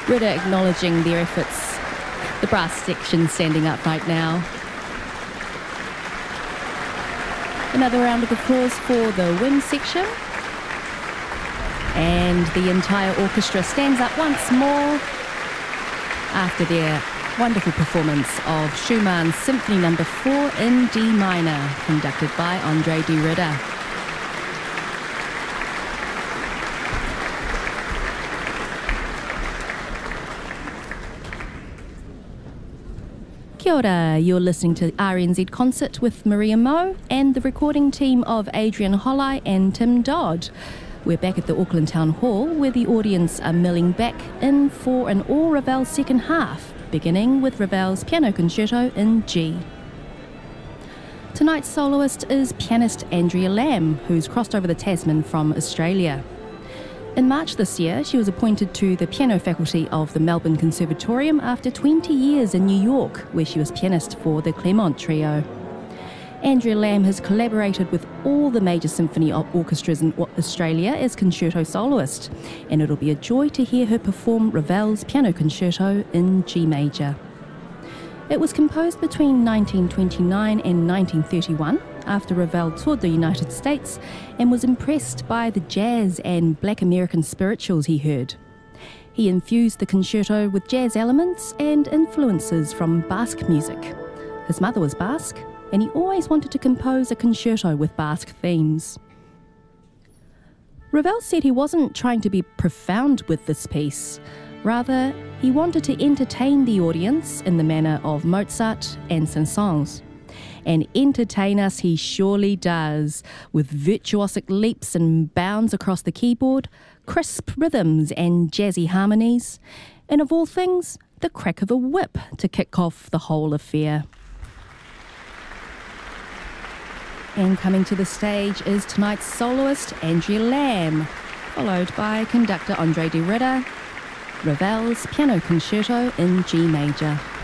Ritter acknowledging their efforts. The brass section standing up right now. Another round of applause for the wind section. And the entire orchestra stands up once more after their wonderful performance of Schumann's Symphony No. 4 in D minor, conducted by Andre de Ritter. Kia ora, you're listening to RNZ Concert with Maria Moe and the recording team of Adrian Holley and Tim Dodd. We're back at the Auckland Town Hall where the audience are milling back in for an all Ravel second half, beginning with Ravel's Piano Concerto in G. Tonight's soloist is pianist Andrea Lamb, who's crossed over the Tasman from Australia. In March this year, she was appointed to the piano faculty of the Melbourne Conservatorium after 20 years in New York, where she was pianist for the Clermont Trio. Andrea Lamb has collaborated with all the major symphony orchestras in Australia as concerto soloist, and it'll be a joy to hear her perform Ravel's Piano Concerto in G major. It was composed between 1929 and 1931 after Ravel toured the United States and was impressed by the jazz and black American spirituals he heard. He infused the concerto with jazz elements and influences from Basque music. His mother was Basque, and he always wanted to compose a concerto with Basque themes. Ravel said he wasn't trying to be profound with this piece. Rather, he wanted to entertain the audience in the manner of Mozart and Saint-Saëns. And entertain us he surely does, with virtuosic leaps and bounds across the keyboard, crisp rhythms and jazzy harmonies, and of all things, the crack of a whip to kick off the whole affair. And coming to the stage is tonight's soloist Andrea Lamb, followed by conductor Andre de Ritter, Ravel's Piano Concerto in G major.